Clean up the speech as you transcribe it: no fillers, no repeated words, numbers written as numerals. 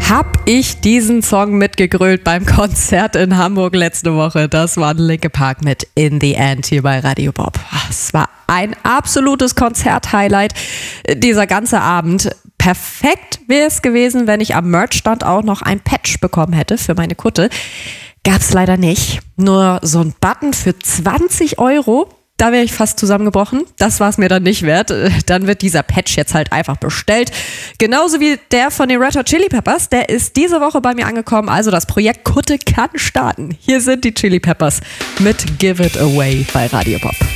hab ich diesen Song mitgegrölt beim Konzert in Hamburg letzte Woche. Das war Linkin Park mit In the End hier bei Radio Bob. Es war ein absolutes Konzert-Highlight, dieser ganze Abend. Perfekt wäre es gewesen, wenn ich am Merch-Stand auch noch ein Patch bekommen hätte für meine Kutte. Gab's leider nicht. Nur so ein Button für 20 €. Da wäre ich fast zusammengebrochen. Das war es mir dann nicht wert. Dann wird dieser Patch jetzt halt einfach bestellt. Genauso wie der von den Red Hot Chili Peppers. Der ist diese Woche bei mir angekommen. Also das Projekt Kutte kann starten. Hier sind die Chili Peppers mit Give It Away bei Radio Bob.